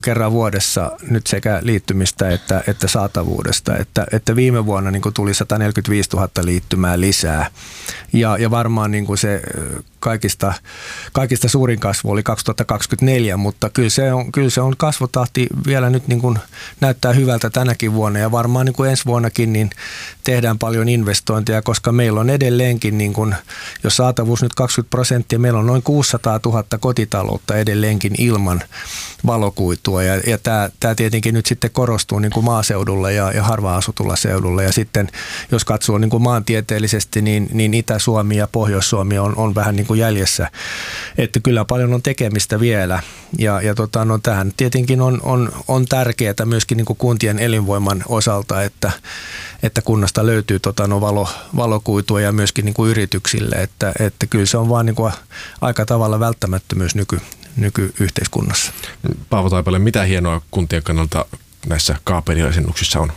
kerran vuodessa nyt sekä liittymistä että saatavuudesta, että viime vuonna niin kuin tuli 145 000 liittymää lisää ja varmaan niin kuin se kaikista suurin kasvu oli 2024, mutta kyllä se on kasvutahti vielä nyt niin kuin näyttää hyvältä tänäkin vuonna ja varmaan niin kuin ensi vuonnakin niin tehdään paljon investointeja, koska meillä on edelleenkin, niin kuin, jos saatavuus nyt 20%, meillä on noin 600 000 kotitaloutta edelleenkin ilman valokuitua ja tämä tietenkin nyt sitten korostuu niin kuin maaseudulla ja harvaan-asutulla seudulla ja sitten jos katsoo niin kuin maantieteellisesti, niin Itä-Suomi ja Pohjois-Suomi on vähän niin kuin jäljessä, että kyllä paljon on tekemistä vielä ja tähän tietenkin on tärkeää myöskin niin kuin kuntien elinvoiman osalta, että kunnasta löytyy valokuitua ja myöskin niin kuin yrityksille, että kyllä se on vaan niin kuin aika tavalla välttämättömyys nykyyhteiskunnassa. Paavo Taipale, mitä hienoa kuntien kannalta näissä kaapeliasennuksissa on?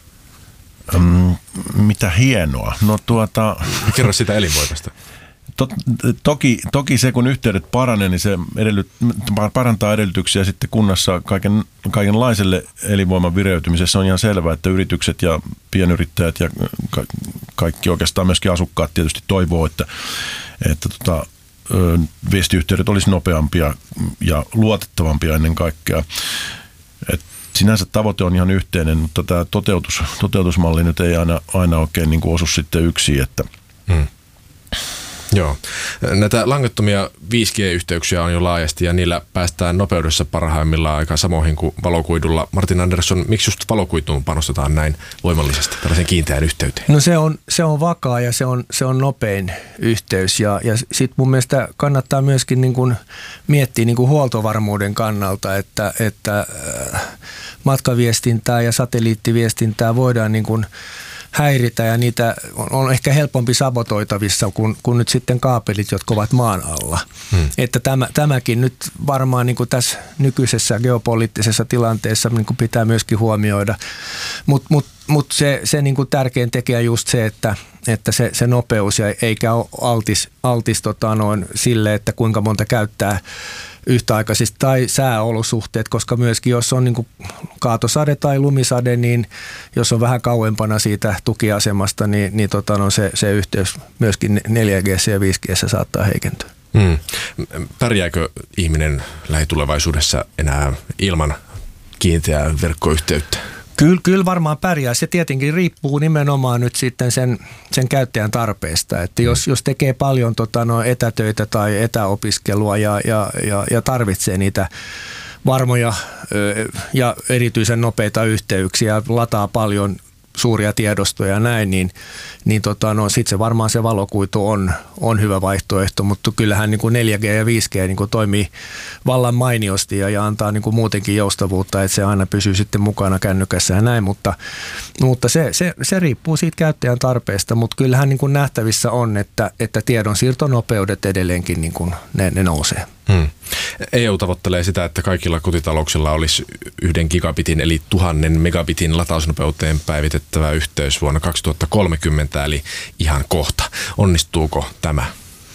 Mitä hienoa? No kerro sitä elinvoimasta. Toki se, kun yhteydet paranee, niin se parantaa edellytyksiä sitten kunnassa kaikenlaiselle elinvoiman vireytymisessä. On ihan selvää, että yritykset ja pienyrittäjät ja kaikki oikeastaan myöskin asukkaat tietysti toivoo, että viestiyhteydet olisi nopeampia ja luotettavampia ennen kaikkea. Sinänsä tavoite on ihan yhteinen, mutta tämä toteutusmalli nyt ei aina oikein niin kuin osu sitten yksin. Joo. Näitä langattomia 5G-yhteyksiä on jo laajasti ja niillä päästään nopeudessa parhaimmillaan aika samoihin kuin valokuidulla. Martin Andersson, miksi just valokuituun panostetaan näin voimallisesti tällaisen kiinteään yhteyteen? No se on vakaa ja se on nopein yhteys ja sitten mun mielestä kannattaa myöskin niin kuin miettiä niin kuin huoltovarmuuden kannalta, että matkaviestintää ja satelliittiviestintää voidaan niin kuin häiritä ja niitä on ehkä helpompi sabotoitavissa kuin nyt sitten kaapelit, jotka ovat maan alla. Että tämäkin nyt varmaan niin kuin tässä nykyisessä geopoliittisessa tilanteessa niin kuin pitää myöskin huomioida. Mutta se niin kuin tärkein tekijä just se, että se nopeus ja eikä ole altis sille, että kuinka monta käyttää yhtäaikaisesti tai sääolosuhteet, koska myöskin jos on niin kuin kaatosade tai lumisade, niin jos on vähän kauempana siitä tukiasemasta, niin se yhteys myöskin 4G ja 5G saattaa heikentyä. Pärjääkö ihminen lähitulevaisuudessa enää ilman kiinteää verkkoyhteyttä? Kyllä varmaan pärjää. Se tietenkin riippuu nimenomaan nyt sitten sen käyttäjän tarpeesta. Että jos tekee paljon etätöitä tai etäopiskelua ja tarvitsee niitä varmoja ja erityisen nopeita yhteyksiä, lataa paljon suuria tiedostoja ja näin, niin sitten se varmaan se valokuitu on hyvä vaihtoehto, mutta kyllähän niin kuin 4G ja 5G niin kuin toimii vallan mainiosti ja antaa niin kuin muutenkin joustavuutta, että se aina pysyy sitten mukana kännykässä ja näin, mutta se riippuu siitä käyttäjän tarpeesta, mutta kyllähän niin kuin nähtävissä on, että tiedonsiirtonopeudet edelleenkin niin kuin ne nousee. EU tavoittelee sitä, että kaikilla kotitalouksilla olisi 1 gigabitin eli 1000 megabitin latausnopeuteen päivitettävä yhteys vuonna 2030, eli ihan kohta. Onnistuuko tämä?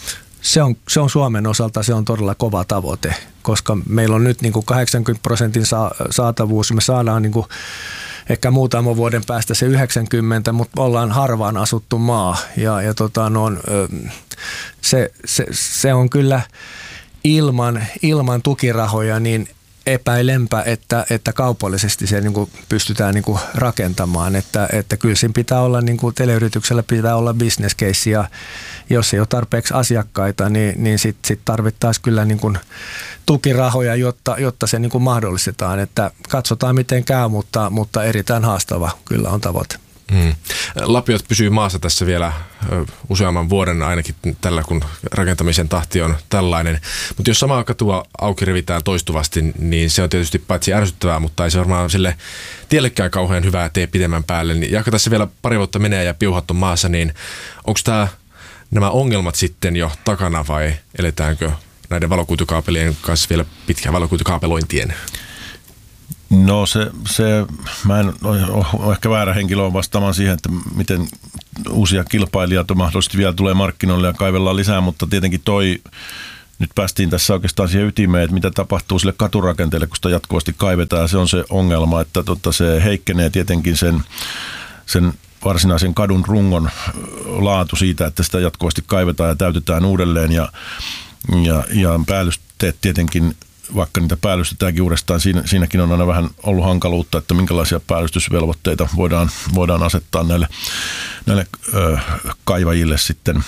Se on Suomen osalta se on todella kova tavoite, koska meillä on nyt niin kuin 80% saatavuus. Me saadaan niin kuin ehkä muutaman vuoden päästä se 90, mutta ollaan harvaan asuttu maa se on kyllä ilman tukirahoja niin epäilempä, että kaupallisesti se niin kuin pystytään niin kuin rakentamaan, että kyllä siinä pitää olla, niin kuin teleyrityksellä pitää olla business case ja jos ei ole tarpeeksi asiakkaita, niin sit tarvittaisiin kyllä niin kuin tukirahoja, jotta se niin kuin mahdollistetaan, että katsotaan miten käy, mutta erittäin haastava kyllä on tavoite. Lapiot pysyy maassa tässä vielä useamman vuoden ainakin tällä, kun rakentamisen tahti on tällainen. Mutta jos samaa katua auki revitään toistuvasti, niin se on tietysti paitsi ärsyttävää, mutta ei se varmaan sille tiellekään kauhean hyvää tee pidemmän päälle. Niin jaka tässä vielä pari vuotta menee ja piuhat on maassa, niin onko nämä ongelmat sitten jo takana vai eletäänkö näiden valokuitukaapelien kanssa vielä pitkään valokuitukaapelointien? No mä en ole ehkä väärä henkilö vastaamaan siihen, että miten uusia kilpailijoita mahdollisesti vielä tulee markkinoille ja kaivellaan lisää, mutta tietenkin nyt päästiin tässä oikeastaan siihen ytimeen, että mitä tapahtuu sille katurakenteelle, kun sitä jatkuvasti kaivetaan. Se on se ongelma, että se heikkenee tietenkin sen varsinaisen kadun rungon laatu siitä, että sitä jatkuvasti kaivetaan ja täytetään uudelleen ja päällysteet tietenkin, vaikka niitä päällystetäänkin uudestaan, siinäkin on aina vähän ollut hankaluutta, että minkälaisia päällystysvelvoitteita voidaan asettaa näille kaivajille sitten,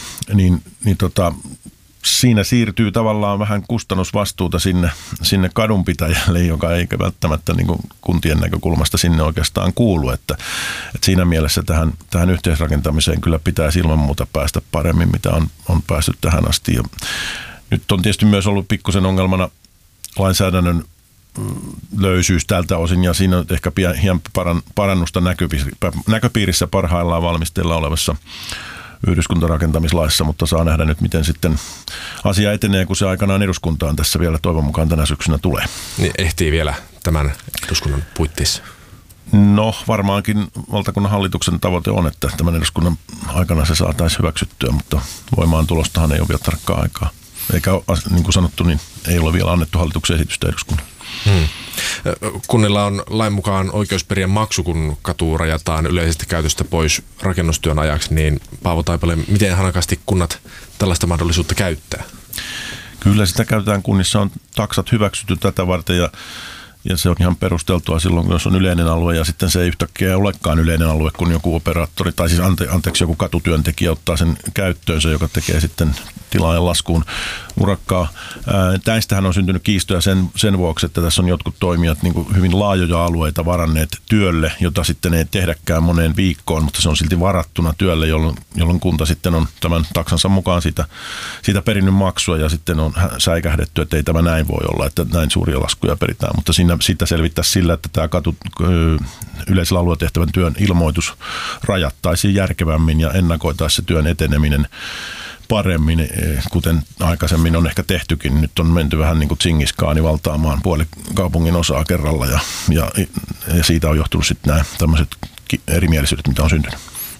siinä siirtyy tavallaan vähän kustannusvastuuta sinne kadunpitäjälle, joka ei välttämättä niin kuin kuntien näkökulmasta sinne oikeastaan kuulu. Että siinä mielessä tähän yhteisrakentamiseen kyllä pitäisi ilman muuta päästä paremmin, mitä on päässyt tähän asti. Ja nyt on tietysti myös ollut pikkusen ongelmana lainsäädännön löysyys tältä osin, ja siinä on ehkä hieman parannusta näköpiirissä parhaillaan valmisteilla olevassa yhdyskuntarakentamislaissa, mutta saa nähdä nyt, miten sitten asia etenee, kun se aikanaan eduskuntaan tässä vielä toivon mukaan tänä syksynä tulee. Niin ehtii vielä tämän eduskunnan puitteissa? No varmaankin valtakunnan hallituksen tavoite on, että tämän eduskunnan aikana se saataisiin hyväksyttyä, mutta voimaan tulostahan ei ole vielä tarkkaa aikaa. Eikä niin kuin sanottu, niin ei ole vielä annettu hallituksen esitystä eduskunnan. Kunnilla on lain mukaan oikeus periä maksu, kun katu rajataan yleisesti käytöstä pois rakennustyön ajaksi, niin Paavo Taipale, miten hanakasti kunnat tällaista mahdollisuutta käyttää? Kyllä sitä käytetään kunnissa, on taksat hyväksytty tätä varten ja se on ihan perusteltua silloin, jos on yleinen alue ja sitten se ei yhtäkkiä olekaan yleinen alue, kun joku operaattori tai siis anteeksi joku katutyöntekijä ottaa sen käyttöönsä, joka tekee sitten tilaajan laskuun urakkaa. Tästähän on syntynyt kiistoja sen vuoksi, että tässä on jotkut toimijat niin kuin hyvin laajoja alueita varanneet työlle, jota sitten ei tehdäkään moneen viikkoon, mutta se on silti varattuna työlle, jolloin kunta sitten on tämän taksansa mukaan siitä perinnyt maksua ja sitten on säikähdetty, että ei tämä näin voi olla, että näin suuria laskuja peritään, mutta siitä selvittäisi sillä, että tämä yleisellä alueella tehtävän työn ilmoitus rajattaisiin järkevämmin ja ennakoitaisiin se työn eteneminen paremmin, kuten aikaisemmin on ehkä tehtykin. Nyt on menty vähän niin kuin Tsingiskaani valtaamaan puoli kaupungin osaa kerralla ja siitä on johtunut sitten nämä tämmöiset erimielisyydet, mitä on syntynyt.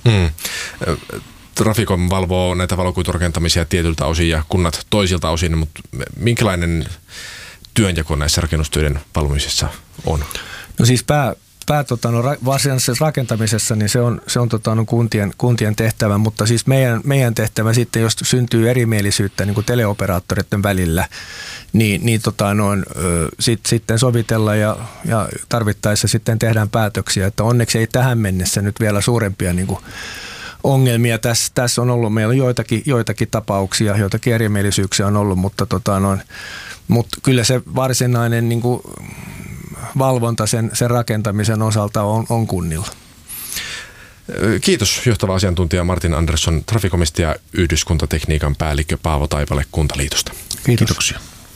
Traficom valvoo näitä valokuiturakentamisia tietyltä osin ja kunnat toisilta osin, mutta minkälainen työnjako näissä rakennustöiden valvomisessa on? No siis varsinaisessa rakentamisessa niin se on kuntien tehtävä, mutta siis meidän tehtävä sitten, jos syntyy erimielisyyttä niin kuin teleoperaattoreiden välillä, sitten sovitella ja tarvittaessa sitten tehdään päätöksiä, että onneksi ei tähän mennessä nyt vielä suurempia niin kuin ongelmia. Tässä on ollut, meillä on joitakin tapauksia, joitakin erimielisyyksiä on ollut, mutta kyllä se varsinainen niin kuin valvonta sen rakentamisen osalta on kunnilla. Kiitos johtava asiantuntija Martin Andersson Traficomista ja yhdyskuntatekniikan päällikkö Paavo Taipale Kuntaliitosta. Kiitoksia.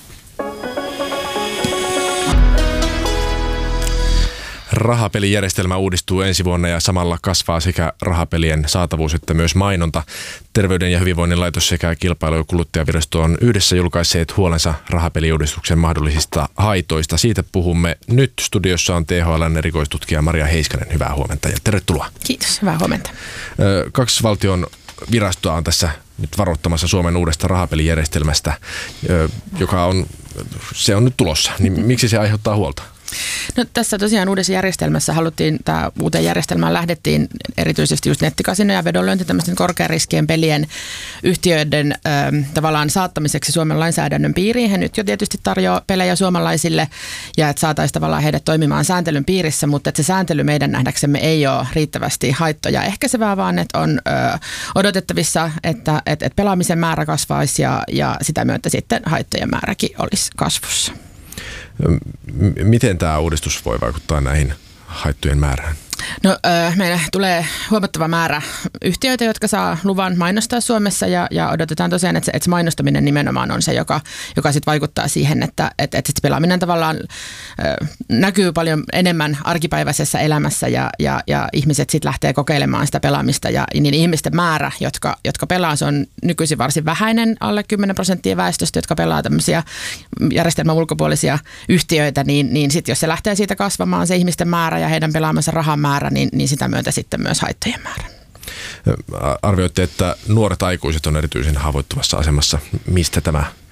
Rahapelijärjestelmä uudistuu ensi vuonna ja samalla kasvaa sekä rahapelien saatavuus että myös mainonta. Terveyden ja hyvinvoinnin laitos sekä Kilpailu- ja kuluttajavirasto on yhdessä julkaisseet huolensa rahapeliuudistuksen mahdollisista haitoista. Siitä puhumme nyt. Studiossa on THL:n erikoistutkija Maria Heiskanen. Hyvää huomenta ja tervetuloa. Kiitos, hyvää huomenta. 2 valtion virastoa on tässä nyt varoittamassa Suomen uudesta rahapelijärjestelmästä, joka on nyt tulossa. Niin miksi se aiheuttaa huolta? No, tässä tosiaan uudessa järjestelmässä uuteen järjestelmään lähdettiin erityisesti just nettikasino ja vedonlyönti tämmöisten korkeariskien pelien yhtiöiden tavallaan saattamiseksi Suomen lainsäädännön piiriin. He nyt jo tietysti tarjoaa pelejä suomalaisille ja että saataisiin tavallaan heidät toimimaan sääntelyn piirissä, mutta että se sääntely meidän nähdäksemme ei ole riittävästi haittoja ehkäisevää, vaan että on odotettavissa, että pelaamisen määrä kasvaisi ja sitä myötä sitten haittojen määräkin olisi kasvussa. Miten tämä uudistus voi vaikuttaa näihin haittojen määrään? No, meillä tulee huomattava määrä yhtiöitä, jotka saa luvan mainostaa Suomessa ja odotetaan tosiaan, että se mainostaminen nimenomaan on se, joka sitten vaikuttaa siihen, että sit pelaaminen tavallaan näkyy paljon enemmän arkipäiväisessä elämässä ja ihmiset sitten lähtee kokeilemaan sitä pelaamista ja niin ihmisten määrä, jotka pelaa, se on nykyisin varsin vähäinen, alle 10% väestöstä, jotka pelaa tämmöisiä järjestelmän ulkopuolisia yhtiöitä, niin sitten jos se lähtee siitä kasvamaan se ihmisten määrä ja heidän pelaamansa rahan määrä, niin sitä myötä sitten myös haittojen määrä. Arvioitte, että nuoret aikuiset on erityisen haavoittuvassa asemassa. Mistä tämä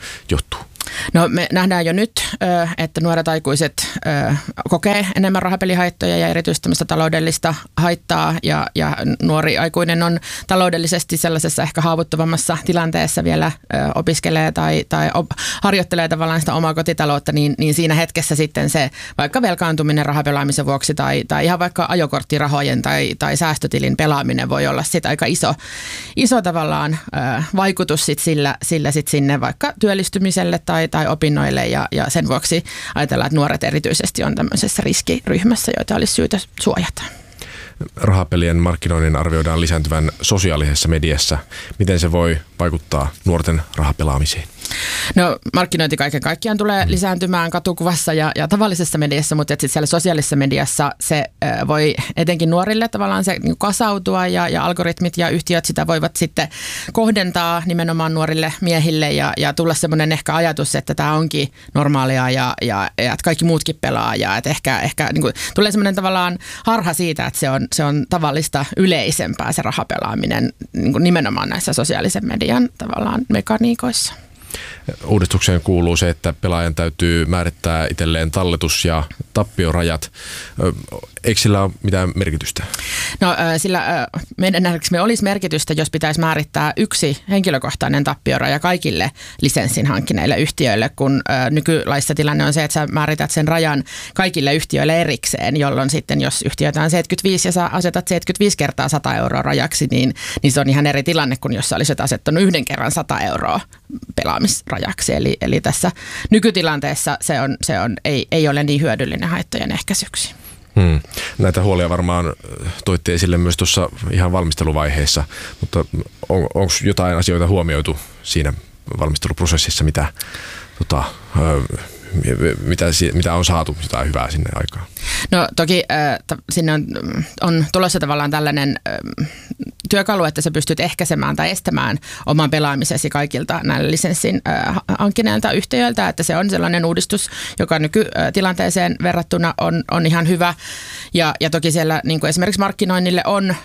johtuu? No me nähdään jo nyt, että nuoret aikuiset kokee enemmän rahapelihaittoja ja erityisesti tämmöistä taloudellista haittaa ja nuori aikuinen on taloudellisesti sellaisessa ehkä haavoittuvammassa tilanteessa vielä opiskelee tai harjoittelee tavallaan sitä omaa kotitaloutta, niin siinä hetkessä sitten se vaikka velkaantuminen rahapelaamisen vuoksi tai ihan vaikka ajokorttirahojen tai säästötilin pelaaminen voi olla sitten aika iso tavallaan vaikutus sillä sit sinne vaikka työllistymiselle tai opinnoille ja sen vuoksi ajatellaan, että nuoret erityisesti on tämmöisessä riskiryhmässä, joita olisi syytä suojata. Rahapelien markkinoinnin arvioidaan lisääntyvän sosiaalisessa mediassa. Miten se voi vaikuttaa nuorten rahapelaamiseen? No markkinointi kaiken kaikkiaan tulee lisääntymään katukuvassa ja tavallisessa mediassa, mutta sitten siellä sosiaalisessa mediassa se voi etenkin nuorille tavallaan se niin kasautua ja algoritmit ja yhtiöt sitä voivat sitten kohdentaa nimenomaan nuorille miehille ja tulla semmoinen ehkä ajatus, että tämä onkin normaalia ja että kaikki muutkin pelaa ja että ehkä niin kuin, tulee semmoinen tavallaan harha siitä, että se on tavallista yleisempää se rahapelaaminen niin kuin nimenomaan näissä sosiaalisen median tavallaan mekaniikoissa. Uudistukseen kuuluu se, että pelaajan täytyy määrittää itselleen talletus- ja tappiorajat. Eikö sillä ole mitään merkitystä? No sillä meidän nähdäksemme olisi merkitystä, jos pitäisi määrittää yksi henkilökohtainen tappioraja kaikille lisenssin hankkineille yhtiöille, kun nykylaissa tilanne on se, että sä määrität sen rajan kaikille yhtiöille erikseen, jolloin sitten jos yhtiötä on 75 ja sä asetat 75 kertaa 100 euroa rajaksi, niin se on ihan eri tilanne kuin jos sä olisit asettanut yhden kerran 100 euroa pelaamisrajaksi. Eli tässä nykytilanteessa se ei ole niin hyödyllinen haittojen ehkäisyksi. Näitä huolia varmaan toitte esille myös tuossa ihan valmisteluvaiheessa, mutta onko jotain asioita huomioitu siinä valmisteluprosessissa, mitä on saatu jotain hyvää sinne aikaan? No toki sinne on tulossa tavallaan tällainen työkalu, että sä pystyt ehkäisemään tai estämään oman pelaamisesi kaikilta näillä lisenssin hankkineilta yhtiöiltä, että se on sellainen uudistus, joka nykytilanteeseen verrattuna on ihan hyvä. Ja toki siellä niin kuin esimerkiksi markkinoinnille on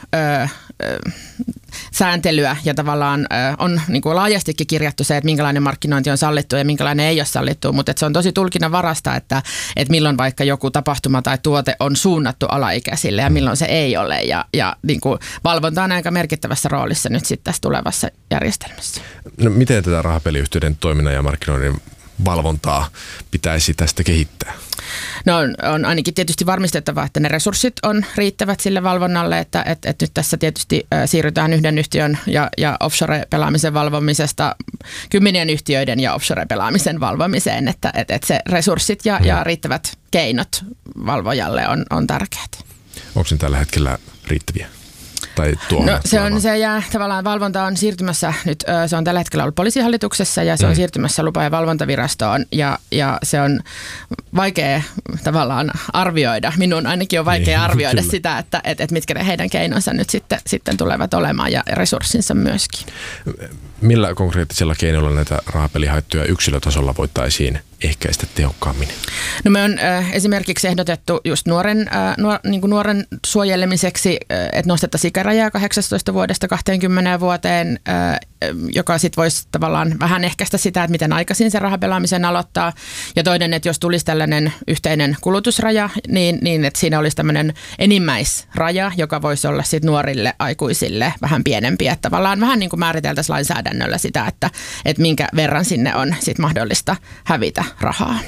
sääntelyä ja tavallaan on niin kuin laajastikin kirjattu se, että minkälainen markkinointi on sallittu ja minkälainen ei ole sallittu, mutta se on tosi tulkinnan varasta, että milloin vaikka joku tapahtuma tai tuote on suunnattu alaikäisille ja milloin se ei ole ja niin kuin valvonta on aika merkittävässä roolissa nyt sitten tässä tulevassa järjestelmässä. No, miten tätä rahapeliyhtiöiden toiminnan ja markkinoinnin valvontaa pitäisi tästä kehittää? No on ainakin tietysti varmistettava, että ne resurssit on riittävät sille valvonnalle, että nyt tässä tietysti siirrytään yhden yhtiön ja offshore-pelaamisen valvomisesta 10 yhtiöiden ja offshore-pelaamisen valvomiseen, että se resurssit ja riittävät keinot valvojalle on tärkeät. Onko se tällä hetkellä riittäviä? No se jää tavallaan valvonta on siirtymässä nyt, se on tällä hetkellä ollut poliisihallituksessa ja se on siirtymässä lupa- ja valvontavirastoon ja se on vaikea tavallaan arvioida, minun ainakin on vaikea arvioida sitä, että mitkä ne heidän keinonsa nyt sitten tulevat olemaan ja resurssinsa myöskin. Millä konkreettisella keinoilla näitä rahapelihaittoja yksilötasolla voitaisiin ehkäistä tehokkaammin? No me on esimerkiksi ehdotettu just nuoren suojelemiseksi, että nostettaisiin ikärajaa 18 vuodesta 20 vuoteen, joka sitten voisi tavallaan vähän ehkäistä sitä, että miten aikaisin se rahapelaamisen aloittaa. Ja toinen, että jos tulisi tällainen yhteinen kulutusraja, niin että siinä olisi tämmöinen enimmäisraja, joka voisi olla sitten nuorille aikuisille vähän pienempi. Että tavallaan vähän niin kuin määriteltäisiin lainsäädännöllä sitä, että minkä verran sinne on sitten mahdollista hävitä rahaa.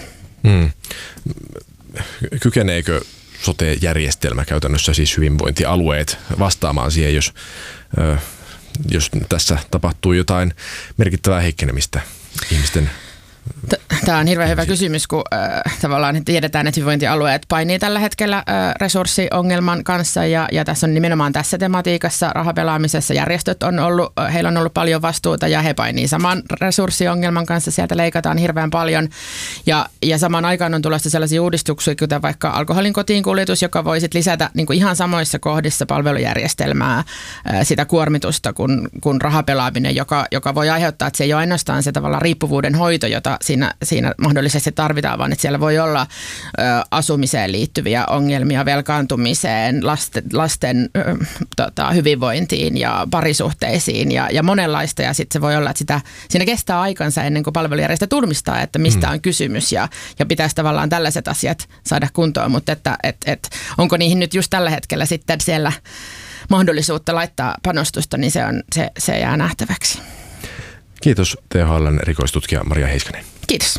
Kykeneekö sote-järjestelmä käytännössä, siis hyvinvointialueet, vastaamaan siihen, jos tässä tapahtuu jotain merkittävää heikkenemistä ihmisten? Tämä on hirveän hyvä kysymys, kun tavallaan tiedetään, että hyvinvointialueet painii tällä hetkellä resurssiongelman kanssa ja tässä on nimenomaan tässä tematiikassa rahapelaamisessa järjestöt heillä on ollut paljon vastuuta ja he painii saman resurssiongelman kanssa, sieltä leikataan hirveän paljon ja samaan aikaan on tulossa sellaisia uudistuksia, kuten vaikka alkoholin kotiin kuljetus, joka voi sit lisätä niin kuin ihan samoissa kohdissa palvelujärjestelmää sitä kuormitusta kuin rahapelaaminen, joka voi aiheuttaa, että se ei ole ainoastaan se tavallaan riippuvuuden hoito, jota jota siinä mahdollisesti tarvitaan, vaan että siellä voi olla asumiseen liittyviä ongelmia, velkaantumiseen, lasten hyvinvointiin ja parisuhteisiin ja monenlaista. Ja sitten se voi olla, että siinä kestää aikansa ennen kuin palvelujärjestäjä tunnistaa, että mistä on kysymys ja pitäisi tavallaan tällaiset asiat saada kuntoon. Mutta että onko niihin nyt just tällä hetkellä sitten siellä mahdollisuutta laittaa panostusta, niin se jää nähtäväksi. Kiitos THL:n erikoistutkija Maria Heiskanen. Kiitos.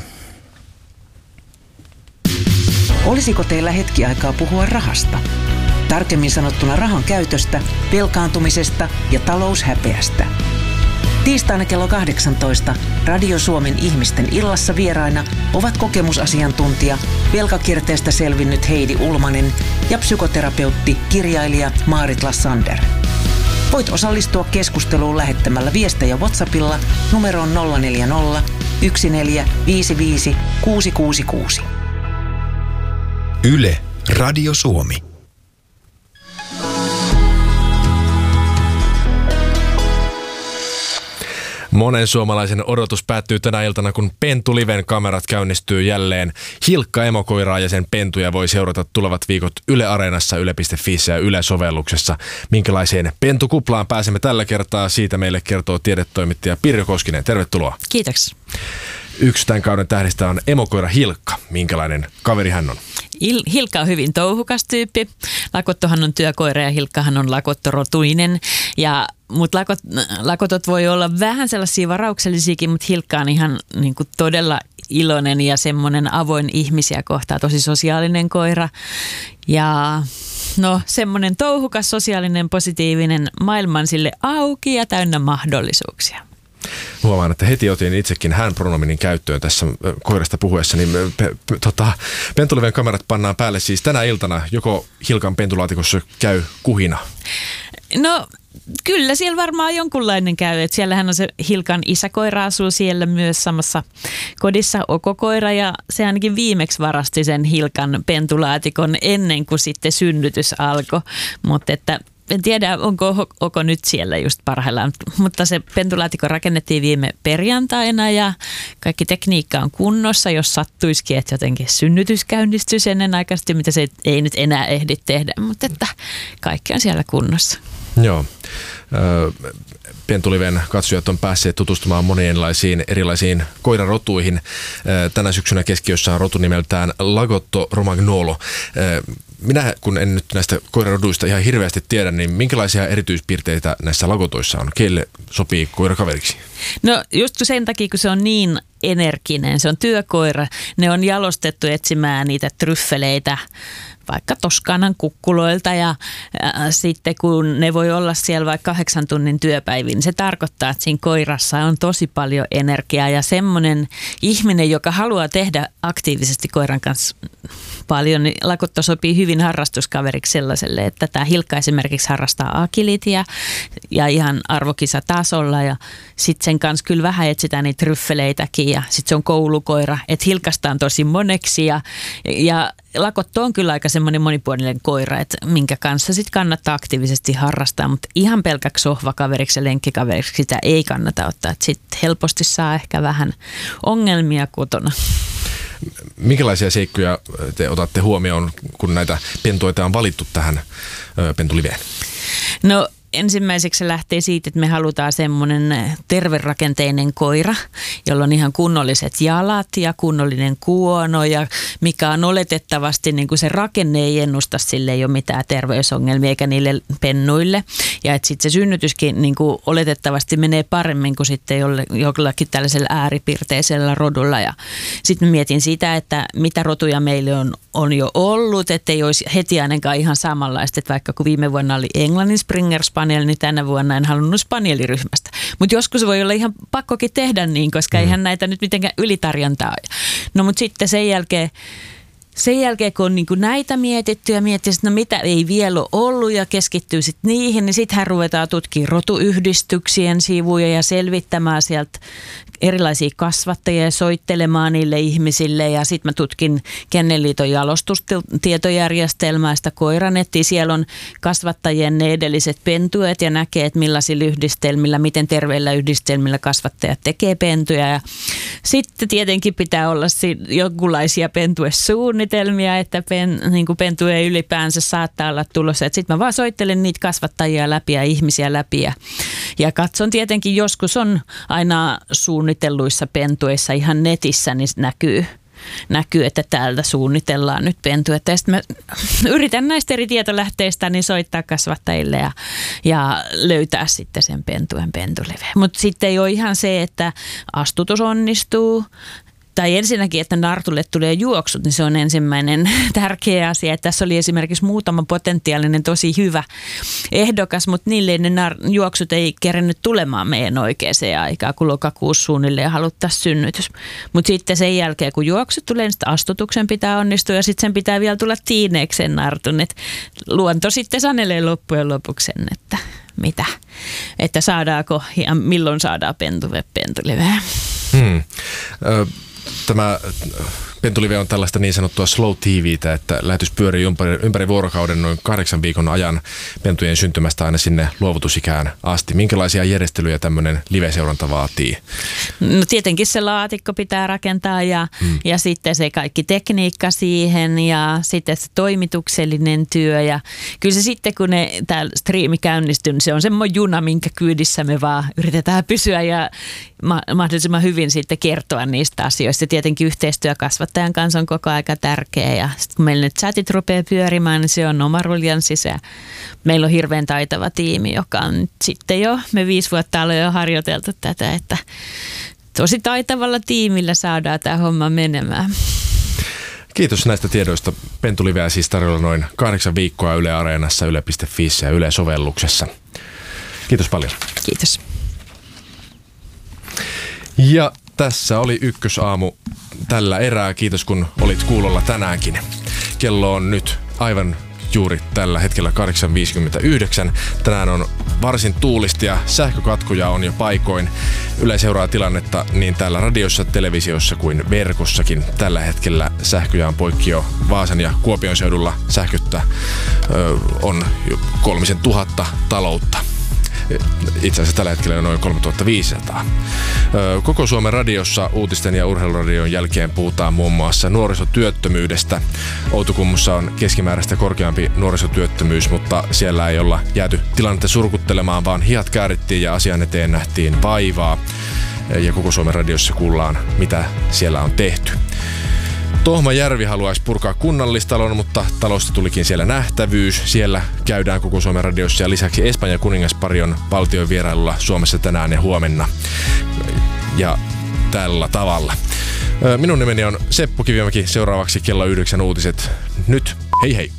Olisiko teillä hetki aikaa puhua rahasta? Tarkemmin sanottuna rahan käytöstä, velkaantumisesta ja taloushäpeästä. Tiistaina kello 18 Radio Suomen ihmisten illassa vieraina ovat kokemusasiantuntija, velkakierteestä selvinnyt Heidi Ulmanen ja psykoterapeutti, kirjailija Maarit Lassander. Voit osallistua keskusteluun lähettämällä viestejä WhatsAppilla numeroon 040 1455 666. Yle, Radio Suomi. Monen suomalaisen odotus päättyy tänä iltana, kun Pentu Liven kamerat käynnistyy jälleen. Hilkka emokoiraa ja sen pentuja voi seurata tulevat viikot Yle Areenassa, yle.fissä ja Yle-sovelluksessa. Minkälaiseen pentukuplaan pääsemme tällä kertaa? Siitä meille kertoo tiedetoimittaja Pirjo Koskinen. Tervetuloa. Kiitoksia. Yksi tämän kauden tähdistä on emokoira Hilkka. Minkälainen kaveri hän on? Hilkka on hyvin touhukas tyyppi. Lakottohan on työkoira ja Hilkkahan on lakottorotuinen. Mutta lakotot voi olla vähän sellaisia varauksellisiakin, mutta Hilkka on ihan niin kuin todella iloinen ja semmoinen avoin ihmisiä kohtaa, tosi sosiaalinen koira. Ja semmoinen touhukas, sosiaalinen, positiivinen, maailman sille auki ja täynnä mahdollisuuksia. Huomaan, että heti otin itsekin hän-pronominin käyttöön tässä koirasta puhuessa, niin Pentu Liven kamerat pannaan päälle siis tänä iltana. Joko Hilkan pentulaatikossa käy kuhina? No kyllä siellä varmaan jonkunlainen käy. Että siellähän on se Hilkan isäkoira asuu siellä myös samassa kodissa, Okokoira, ja se ainakin viimeksi varasti sen Hilkan pentulaatikon ennen kuin sitten synnytys alkoi. Mutta että en tiedä, onko Oko nyt siellä just parhaillaan, mutta se pentulaatikko rakennettiin viime perjantaina ja kaikki tekniikka on kunnossa, jos sattuisikin, että jotenkin synnytys käynnistyisi ennenaikaisesti, mitä se ei nyt enää ehdi tehdä, mutta että kaikki on siellä kunnossa. Joo. Pentu Liven katsojat on päässeet tutustumaan monienlaisiin erilaisiin koirarotuihin. Tänä syksynä keskiössä on rotu nimeltään Lagotto Romagnolo. Minä, kun en nyt näistä koiraroduista ihan hirveästi tiedä, niin minkälaisia erityispiirteitä näissä lagotoissa on? Keille sopii koirakaveriksi? No just sen takia, kun se on niin energinen, se on työkoira. Ne on jalostettu etsimään niitä tryffeleitä vaikka Toskanan kukkuloilta ja sitten kun ne voi olla siellä vaikka 8 tunnin työpäiviin, niin se tarkoittaa, että siinä koirassa on tosi paljon energiaa ja semmoinen ihminen, joka haluaa tehdä aktiivisesti koiran kanssa paljon, niin Lagotto sopii hyvin harrastuskaveriksi sellaiselle, että tämä Hilkka esimerkiksi harrastaa agilitia ja ihan arvokisatasolla ja sitten sen kanssa kyllä vähän etsitään niitä tryffeleitäkin ja sitten se on koulukoira, että Hilkasta on tosi moneksi ja Lagotto on kyllä aika semmoinen monipuolinen koira, että minkä kanssa sitten kannattaa aktiivisesti harrastaa, mutta ihan pelkäksi sohvakaveriksi ja lenkkikaveriksi sitä ei kannata ottaa, että sitten helposti saa ehkä vähän ongelmia kotona. Minkälaisia seikkoja te otatte huomioon, kun näitä pentuita on valittu tähän Pentu Liveen? No ensimmäiseksi se lähtee siitä, että me halutaan semmoinen terverakenteinen koira, jolla on ihan kunnolliset jalat ja kunnollinen kuono ja mikä on oletettavasti niin kuin se rakenne ei ennusta, sille ei ole mitään terveysongelmia eikä niille pennuille. Ja että sitten se synnytyskin niin kuin oletettavasti menee paremmin kuin sitten jollakin tällaisella ääripiirteisellä rodulla. Ja sitten mietin sitä, että mitä rotuja meille on jo ollut, ettei olisi heti ainakaan ihan samanlaista, että vaikka kun viime vuonna oli Englannin Springer Spaniel, niin tänä vuonna en halunnut spanieliryhmästä. Mutta joskus voi olla ihan pakkokin tehdä niin, koska eihän näitä nyt mitenkään ylitarjontaa ole. No mutta sitten sen jälkeen sen jälkeen, kun on niin kuin näitä mietitty ja miettii, että no mitä ei vielä ole ollut ja keskittyy sitten niihin, niin sittenhän ruvetaan tutkimaan rotuyhdistyksien sivuja ja selvittämään sieltä erilaisia kasvattajia ja soittelemaan niille ihmisille. Ja sitten mä tutkin Kennelliiton jalostustietojärjestelmää, sitä koiranettiä. Siellä on kasvattajien ne edelliset pentueet ja näkee, että millaisilla yhdistelmillä, miten terveillä yhdistelmillä kasvattajat tekee pentuja. Ja sitten tietenkin pitää olla jonkunlaisia pentuesuunnitelmia, että niin kuin pentue ylipäänsä saattaa olla tulossa. Sitten mä vaan soittelen niitä kasvattajia läpi ja ihmisiä läpi ja katson tietenkin, joskus on aina suunnitelluissa pentueissa ihan netissä, niin näkyy, että täältä suunnitellaan nyt pentuetta. Ja sitten mä yritän näistä eri tietolähteistä niin soittaa kasvattajille ja löytää sitten sen pentuliveen. Mutta sitten ei ole ihan se, että astutus onnistuu. Tai ensinnäkin, että nartulle tulee juoksut, niin se on ensimmäinen tärkeä asia. Että tässä oli esimerkiksi muutama potentiaalinen tosi hyvä ehdokas, mutta niille ne juoksut ei kerennyt tulemaan meidän oikeaan aikaan, kun lokakuussa suunnilleen haluttaisiin synnytys. Mutta sitten sen jälkeen, kun juoksut tulee, niin astutuksen pitää onnistua ja sitten sen pitää vielä tulla tiineeksi sen nartun. Et luonto sitten sanelee loppujen lopuksi sen, että mitä, että saadaanko ja milloin saadaan pentuliveä. Tämä pentulive on tällaista niin sanottua slow TV:tä, että lähetys pyörii ympäri vuorokauden noin 8 viikon ajan pentujen syntymästä aina sinne luovutusikään asti. Minkälaisia järjestelyjä tämmöinen live-seuranta vaatii? No tietenkin se laatikko pitää rakentaa ja sitten se kaikki tekniikka siihen ja sitten se toimituksellinen työ. Ja kyllä se sitten, kun tämä striimi käynnistyy, niin se on semmoinen juna, minkä kyydissä me vaan yritetään pysyä ja mahdollisimman hyvin sitten kertoa niistä asioista. Tietenkin yhteistyö kasvattajan kanssa on koko aika tärkeä ja sitten kun meillä nyt chatit rupeaa pyörimään, niin se on oma ruljanssi. Meillä on hirveän taitava tiimi, joka on sitten jo, me 5 vuotta ollaan jo harjoiteltu tätä, että tosi taitavalla tiimillä saadaan tämä homma menemään. Kiitos näistä tiedoista. Pentuliveä siis tarjolla noin 8 viikkoa Yle Areenassa, yle.fiissä ja Yle-sovelluksessa. Kiitos paljon. Kiitos. Ja tässä oli Ykkösaamu tällä erää. Kiitos kun olit kuulolla tänäänkin. Kello on nyt aivan juuri tällä hetkellä 8.59. Tänään on varsin tuulista ja sähkökatkoja on jo paikoin. Yle seuraa tilannetta niin täällä radiossa, televisiossa kuin verkossakin. Tällä hetkellä sähköjä on poikki jo Vaasan ja Kuopion seudulla. Sähköttä on jo 3000 taloutta. Itse asiassa tällä hetkellä on noin 3500. Koko Suomen radiossa uutisten ja urheiluradion jälkeen puhutaan muun muassa nuorisotyöttömyydestä. Outokummussa on keskimääräistä korkeampi nuorisotyöttömyys, mutta siellä ei olla jääty tilannetta surkuttelemaan, vaan hihat käärittiin ja asian eteen nähtiin vaivaa. Ja koko Suomen radiossa kuullaan, mitä siellä on tehty. Tohmajärvi haluaisi purkaa kunnallistalon, mutta talosta tulikin siellä nähtävyys. Siellä käydään koko Suomen radiossa ja lisäksi Espanjan kuningaspari on valtion vierailulla Suomessa tänään ja huomenna. Ja tällä tavalla. Minun nimeni on Seppo Kivimäki. Seuraavaksi kello 9 uutiset. Nyt hei hei!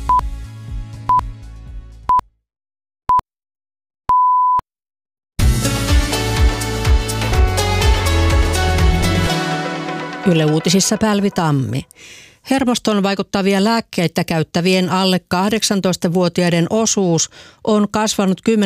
Yle Uutisissa Pälvi Tammi. Hermostoon vaikuttavia lääkkeitä käyttävien alle 18-vuotiaiden osuus on kasvanut 10,7%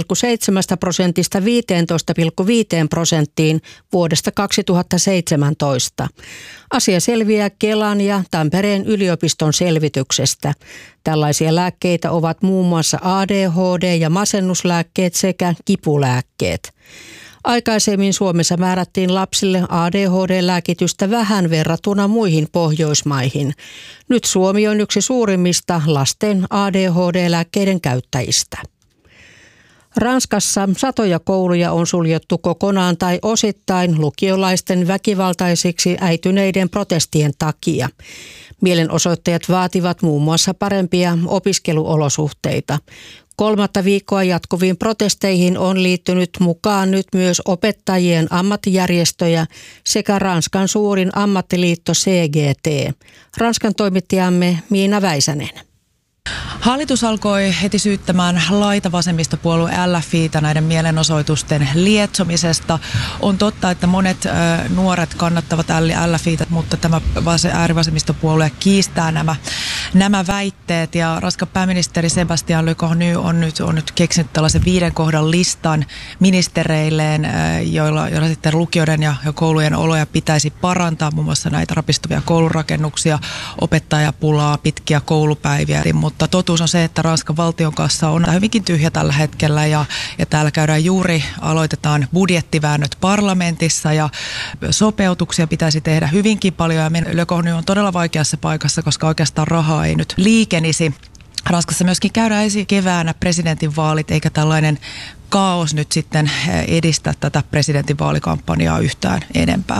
15,5% vuodesta 2017. Asia selviää Kelan ja Tampereen yliopiston selvityksestä. Tällaisia lääkkeitä ovat muun muassa ADHD- ja masennuslääkkeet sekä kipulääkkeet. Aikaisemmin Suomessa määrättiin lapsille ADHD-lääkitystä vähän verrattuna muihin Pohjoismaihin. Nyt Suomi on yksi suurimmista lasten ADHD-lääkkeiden käyttäjistä. Ranskassa satoja kouluja on suljettu kokonaan tai osittain lukiolaisten väkivaltaisiksi äityneiden protestien takia. Mielenosoittajat vaativat muun muassa parempia opiskeluolosuhteita. 3. viikkoa jatkuviin protesteihin on liittynyt mukaan nyt myös opettajien ammattijärjestöjä sekä Ranskan suurin ammattiliitto CGT. Ranskan toimittajamme Miina Väisänen. Hallitus alkoi heti syyttämään laitavasemmistopuolue LFI:tä näiden mielenosoitusten lietsomisesta. On totta, että monet nuoret kannattavat LFI:tä, mutta tämä äärivasemmistopuolue kiistää nämä väitteet. Ja Ranskan pääministeri Sébastien Lecornu on nyt keksinyt tällaisen 5 kohdan listan ministereilleen, joilla sitten lukioiden ja koulujen oloja pitäisi parantaa, muun muassa näitä rapistuvia koulurakennuksia, opettajapulaa, pitkiä koulupäiviä, mutta totuus on se, että Ranskan valtionkassa on hyvinkin tyhjä tällä hetkellä ja täällä aloitetaan budjettiväännöt parlamentissa ja sopeutuksia pitäisi tehdä hyvinkin paljon ja Lecornu on todella vaikeassa paikassa, koska oikeastaan rahaa ei nyt liikenisi. Ranskassa myöskin käydään ensi keväänä presidentinvaalit, eikä tällainen kaos nyt sitten edistä tätä presidentinvaalikampanjaa yhtään enempää.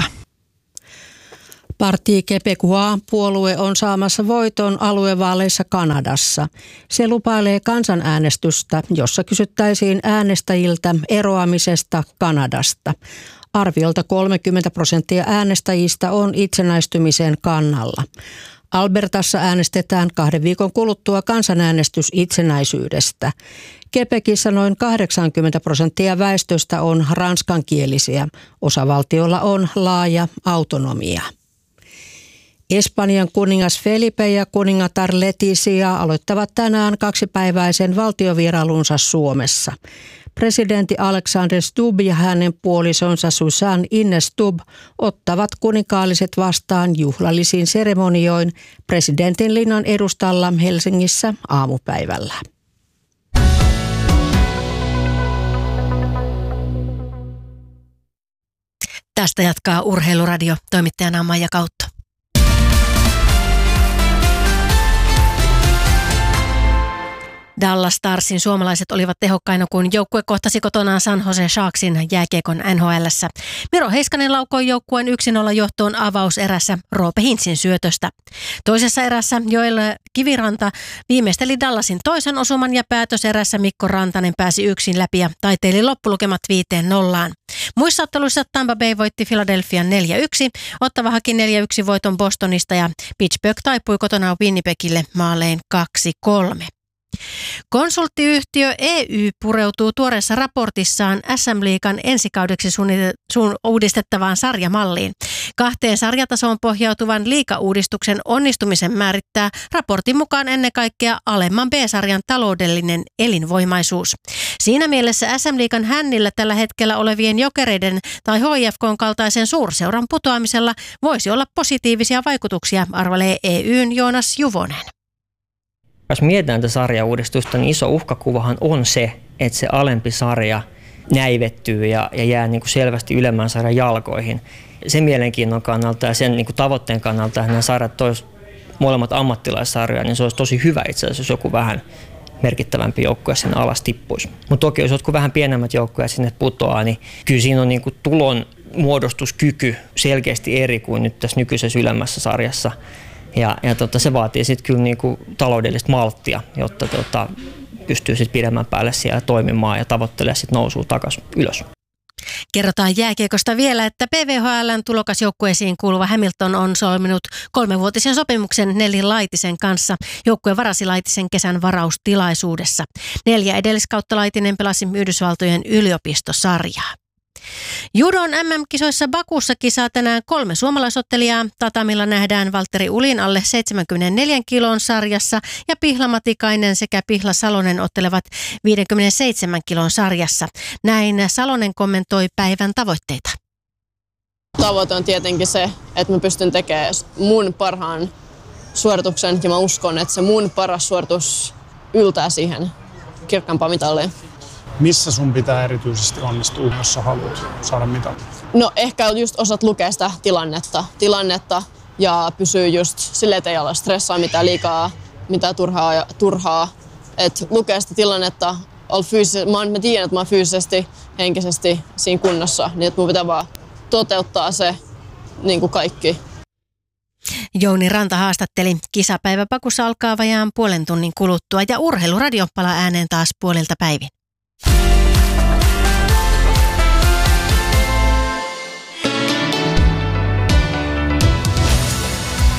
Parti Québécois-puolue on saamassa voiton aluevaaleissa Kanadassa. Se lupailee kansanäänestystä, jossa kysyttäisiin äänestäjiltä eroamisesta Kanadasta. Arviolta 30% äänestäjistä on itsenäistymisen kannalla. Albertassa äänestetään 2 viikon kuluttua kansanäänestys itsenäisyydestä. Quebecissä noin 80% väestöstä on ranskankielisiä. Osavaltiolla on laaja autonomia. Espanjan kuningas Felipe ja kuningatar Letizia aloittavat tänään 2-päiväisen valtiovierailunsa Suomessa. Presidentti Alexander Stubb ja hänen puolisonsa Susanne Ines Stubb ottavat kuninkaalliset vastaan juhlallisiin seremonioin presidentin linnan edustalla Helsingissä aamupäivällä. Tästä jatkaa Urheiluradio, toimittajana Maija Kautto. Dallas Starsin suomalaiset olivat tehokkaina, kun joukkue kohtasi kotonaan San Jose Sharksin jääkiekon NHL:ssä. Miro Heiskanen laukoi joukkueen 1-0 johtoon avauserässä Roope Hintsin syötöstä. Toisessa erässä Joel Kiviranta viimeisteli Dallasin toisen osuman ja päätöserässä Mikko Rantanen pääsi yksin läpi ja taiteili loppulukemat 5-0. Muissa otteluissa Tampa Bay voitti Philadelphian 4-1, Ottava haki 4-1 voiton Bostonista ja Pittsburgh taipui kotona Winnipegille maalein 2-3. Konsulttiyhtiö EY pureutuu tuoreessa raportissaan SM-liigan ensikaudeksi uudistettavaan sarjamalliin. 2 sarjatasoon pohjautuvan liigauudistuksen onnistumisen määrittää raportin mukaan ennen kaikkea alemman B-sarjan taloudellinen elinvoimaisuus. Siinä mielessä SM-liigan hännillä tällä hetkellä olevien Jokereiden tai HIFK:n kaltaisen suurseuran putoamisella voisi olla positiivisia vaikutuksia, arvelee EY:n Joonas Juvonen. Jos mietitään tätä sarjauudistusta, niin iso uhkakuvahan on se, että se alempi sarja näivettyy ja jää niin kuin selvästi ylemmän sarjan jalkoihin. Sen mielenkiinnon kannalta ja sen niin kuin tavoitteen kannalta, että nämä sarjat toisivat molemmat ammattilaissarjoja, niin se olisi tosi hyvä itse asiassa, jos joku vähän merkittävämpi joukkue sinne alas tippuisi. Mutta toki jos jotkut vähän pienemmät joukkueet sinne putoaa, niin kyllä siinä on niin kuin tulon muodostuskyky selkeästi eri kuin nyt tässä nykyisessä ylemmässä sarjassa. Ja se vaatii sitten kyllä niinku taloudellista malttia, jotta pystyy sitten pidemmän päälle siellä toimimaan ja tavoittelee sitten nousua takaisin ylös. Kerrotaan jääkiekosta vielä, että PVHL:n tulokasjoukkueisiin kuuluva Hamilton on solminut 3-vuotisen sopimuksen Nelli Laitisen kanssa. Joukkue varasi Laitisen kesän varaustilaisuudessa. 4 edelliskautta Laitinen pelasi Yhdysvaltojen yliopistosarjaa. Judon MM-kisoissa Bakussa kisaa tänään 3 suomalaisottelijaa. Tatamilla nähdään Valtteri Ulin alle 74 kilon sarjassa ja Pihla Matikainen sekä Pihla Salonen ottelevat 57 kilon sarjassa. Näin Salonen kommentoi päivän tavoitteita. Tavoite on tietenkin se, että mä pystyn tekemään mun parhaan suorituksen ja mä uskon, että se mun paras suoritus yltää siihen kirkkaampaan mitalliin. Missä sun pitää erityisesti onnistua, jos sä haluat saada mitalin? No ehkä just osat lukea sitä tilannetta ja pysyy just silleen, että ei ole stressaa mitään liikaa, mitään turhaa. Että lukee sitä tilannetta, mä tiedän, että mä oon fyysisesti, henkisesti siinä kunnossa, niin että mun pitää vaan toteuttaa se niin kuin kaikki. Jouni Ranta haastatteli. Kisapäivä Bakussa alkaa vajaan puolen tunnin kuluttua ja Urheiluradio palaa ääneen taas puolilta päivin.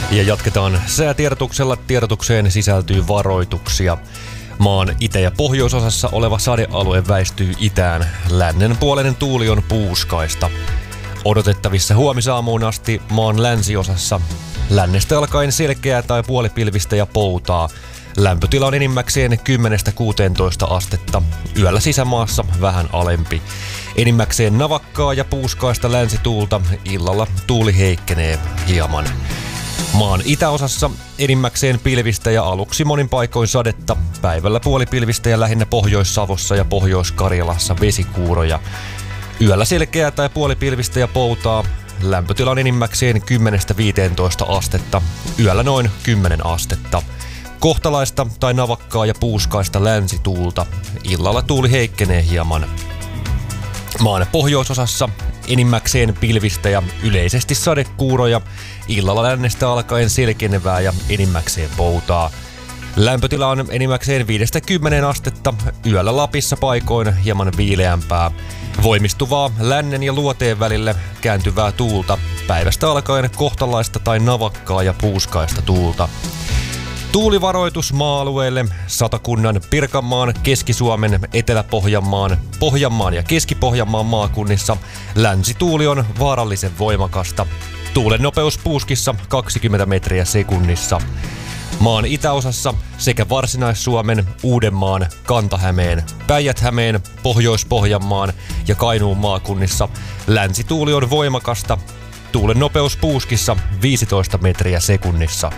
Ja jatketaan säätiedotuksella. Tiedotukseen sisältyy varoituksia. Maan itä- ja pohjoisosassa oleva sadealue väistyy itään. Lännenpuoleinen tuuli on puuskaista. Odotettavissa huomisaamuun asti maan länsiosassa. Lännestä alkaen selkeää tai puolipilvistä ja poutaa. Lämpötila on enimmäkseen 10-16 astetta. Yöllä sisämaassa vähän alempi. Enimmäkseen navakkaa ja puuskaista länsituulta. Illalla tuuli heikkenee hieman. Maan itäosassa enimmäkseen pilvistä ja aluksi monin paikoin sadetta. Päivällä puolipilvistä ja lähinnä Pohjois-Savossa ja Pohjois-Karjalassa vesikuuroja. Yöllä selkeää tai puolipilvistä ja poutaa. Lämpötila on enimmäkseen 10-15 astetta. Yöllä noin 10 astetta. Kohtalaista tai navakkaa ja puuskaista länsituulta. Illalla tuuli heikkenee hieman. Maan pohjoisosassa enimmäkseen pilvistä ja yleisesti sadekuuroja. Illalla lännestä alkaen selkenevää ja enimmäkseen poutaa. Lämpötila on enimmäkseen 5-10 astetta. Yöllä Lapissa paikoin hieman viileämpää. Voimistuvaa lännen ja luoteen välille kääntyvää tuulta. Päivästä alkaen kohtalaista tai navakkaa ja puuskaista tuulta. Tuulivaroitus maa-alueelle Satakunnan, Pirkanmaan, Keski-Suomen, Etelä-Pohjanmaan, Pohjanmaan ja Keski-Pohjanmaan maakunnissa. Länsituuli on vaarallisen voimakasta. Tuulen nopeus puuskissa 20 metriä sekunnissa. Maan itäosassa sekä Varsinais-Suomen, Uudenmaan, Kanta-Hämeen, Päijät-Hämeen, Pohjois-Pohjanmaan ja Kainuun maakunnissa. Länsituuli on voimakasta. Tuulen nopeus puuskissa 15 metriä sekunnissa.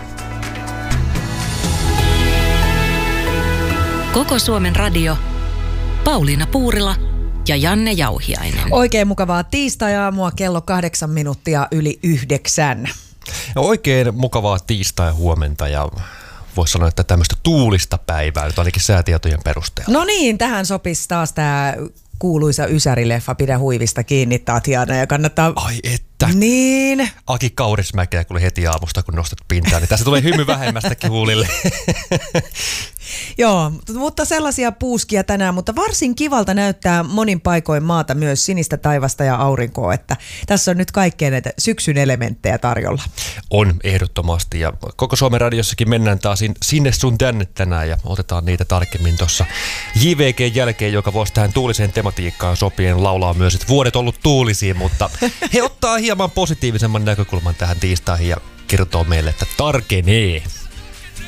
Koko Suomen radio. Pauliina Puurila ja Janne Jauhiainen. Oikein mukavaa tiistai-aamua, kello 8:08. Oikein mukavaa tiistai-huomenta ja voisi sanoa, että tämmöistä tuulista päivää nyt ainakin säätietojen perusteella. No niin, tähän sopisi taas tämä kuuluisa Ysäri-leffa Pidä huivista kiinni, Tatjana, ja kannattaa... Ai että. Niin. Aki Kaurismäkeä kuule heti aamusta, kun nostat pintaan, niin tässä tulee hymy vähemmästäkin huulille. Joo, mutta sellaisia puuskia tänään, mutta varsin kivalta näyttää monin paikoin maata myös sinistä taivasta ja aurinkoa, että tässä on nyt kaikkea näitä syksyn elementtejä tarjolla. On ehdottomasti ja koko Suomen radiossakin mennään taas sinne sun tänne tänään ja otetaan niitä tarkemmin tuossa JVG:n jälkeen, joka voisi tähän tuuliseen tematiikkaan sopien laulaa myös, että vuodet ollut tuulisia, mutta he ottaa hieman positiivisemman näkökulman tähän tiistaihin ja kertoo meille, että tarkenee.